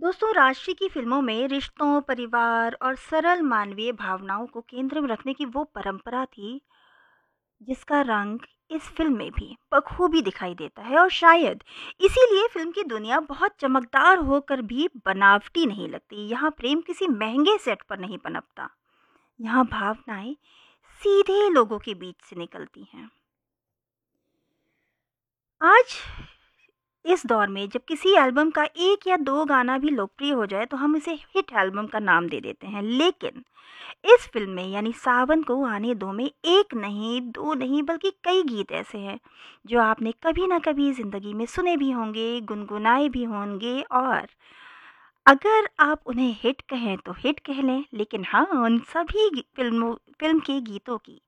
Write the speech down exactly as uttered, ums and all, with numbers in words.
दोस्तों, राशि की फिल्मों में रिश्तों, परिवार और सरल मानवीय भावनाओं को केंद्र में रखने की वो परंपरा थी, जिसका रंग इस फिल्म में भी बखूबी दिखाई देता है। और शायद इसीलिए फिल्म की दुनिया बहुत चमकदार होकर भी बनावटी नहीं लगती। यहाँ प्रेम किसी महंगे सेट पर नहीं पनपता। यहाँ भावनाएं सीधे लोगों के बीच से निकलती हैं। आज इस दौर में जब किसी एल्बम का एक या दो गाना भी लोकप्रिय हो जाए तो हम इसे हिट एल्बम का नाम दे देते हैं। लेकिन इस फिल्म में यानी सावन को आने दो में एक नहीं, दो नहीं, बल्कि कई गीत ऐसे हैं जो आपने कभी ना कभी ज़िंदगी में सुने भी होंगे, गुनगुनाए भी होंगे। और अगर आप उन्हें हिट कहें तो हिट कह लें, लेकिन हाँ, उन सभी गी- फिल्मों फिल्म के गीतों की